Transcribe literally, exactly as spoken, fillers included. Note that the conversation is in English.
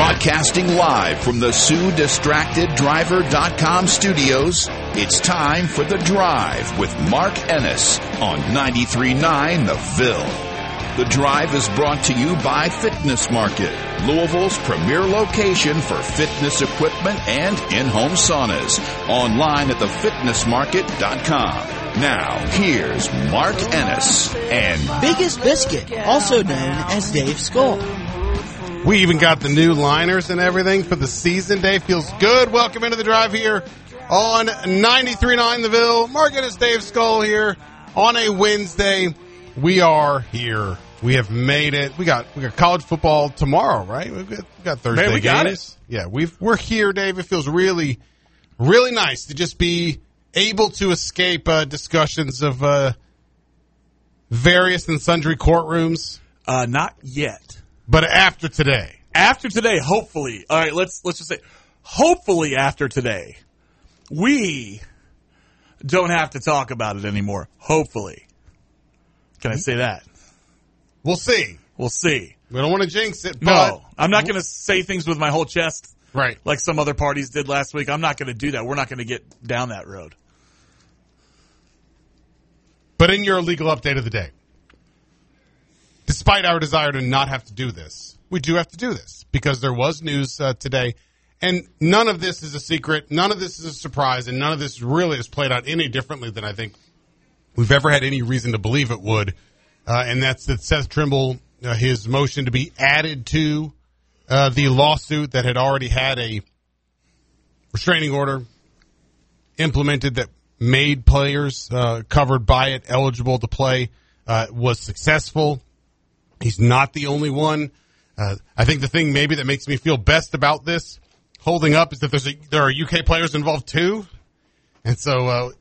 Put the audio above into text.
Broadcasting live from the Sue Distracted Driver dot com studios, it's time for The Drive with Mark Ennis on ninety-three point nine The Ville. The Drive is brought to you by Fitness Market, Louisville's premier location for fitness equipment and in-home saunas. Online at the fitness market dot com. Now, here's Mark Ennis and Biggest Biscuit, also known as Dave Skull. We even got the new liners and everything for the season. Dave feels good. Welcome into The Drive here on ninety-three point nine The Ville. Mark Ennis, Dave Skull here on a Wednesday. We are here. We have made it. We got we got college football tomorrow, right? We've got, we got Thursday Man, we got games. It. Yeah, we've we're here, Dave. It feels really, really nice to just be able to escape uh, discussions of uh, various and sundry courtrooms. Uh, not yet. But after today. After today, hopefully. All right, let's let's just say, hopefully after today, we don't have to talk about it anymore. Hopefully. Can I say that? We'll see. We'll see. We don't want to jinx it, but... No, I'm not going to say things with my whole chest. Right. Like some other parties did last week. I'm not going to do that. We're not going to get down that road. But in your legal update of the day, despite our desire to not have to do this, we do have to do this because there was news uh, today, and none of this is a secret, none of this is a surprise, and none of this really has played out any differently than I think we've ever had any reason to believe it would, uh, and that's that Seth Trimble, uh, his motion to be added to uh, the lawsuit that had already had a restraining order implemented that made players uh, covered by it eligible to play, uh, was successful. He's not the only one. Uh, I think the thing maybe that makes me feel best about this holding up is that there's a, there are U K players involved too. And so uh,